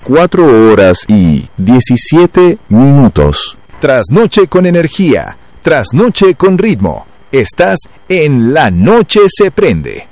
4:17. Trasnoche con energía, trasnoche con ritmo. Estás en La Noche se prende.